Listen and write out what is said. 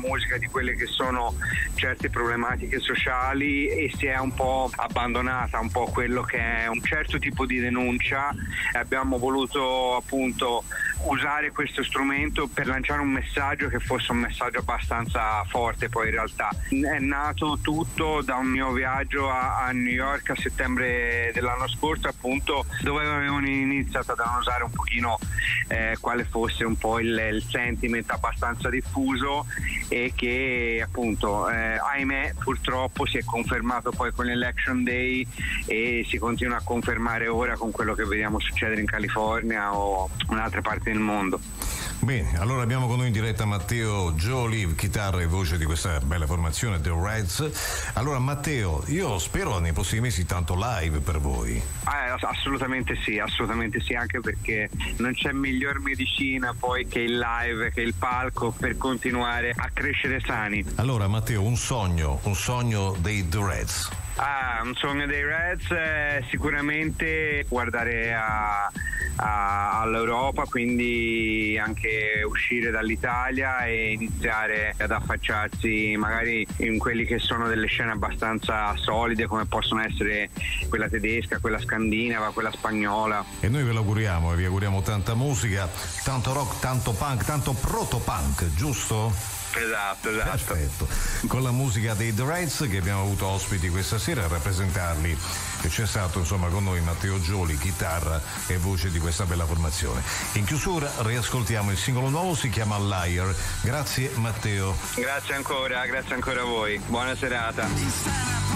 musica di quelle che sono certe problematiche sociali e si è un po' abbandonata un po' quello che è un certo tipo di denuncia. Abbiamo voluto appunto usare questo strumento per lanciare un messaggio che fosse un messaggio abbastanza forte. Poi in realtà è nato tutto da un mio viaggio a New York a settembre dell'anno scorso, appunto, dove avevano iniziato ad annusare un pochino quale fosse un po' il sentiment abbastanza diffuso e che appunto ahimè purtroppo si è confermato poi con l'Election Day e si continua a confermare ora con quello che vediamo succedere in California o in altre parti del mondo. Bene, allora abbiamo con noi in diretta Matteo Jolie, chitarra e voce di questa bella formazione The Reds. Allora Matteo, io spero nei prossimi mesi tanto live per voi. Assolutamente sì, anche perché non c'è miglior medicina poi che il live, che il palco per continuare a crescere sani. Allora Matteo, un sogno dei The Reds. Un sogno dei Reds è sicuramente guardare all'Europa, quindi anche uscire dall'Italia e iniziare ad affacciarsi magari in quelli che sono delle scene abbastanza solide come possono essere quella tedesca, quella scandinava, quella spagnola. E noi ve lo auguriamo e vi auguriamo tanta musica, tanto rock, tanto punk, tanto proto-punk, giusto? Esatto. Perfetto. Con la musica dei The Reds che abbiamo avuto ospiti questa sera a rappresentarli e c'è stato insomma con noi Matteo Jolie, chitarra e voce di questa bella formazione. In chiusura riascoltiamo il singolo nuovo, si chiama Liar. Grazie Matteo. Grazie ancora a voi. Buona serata.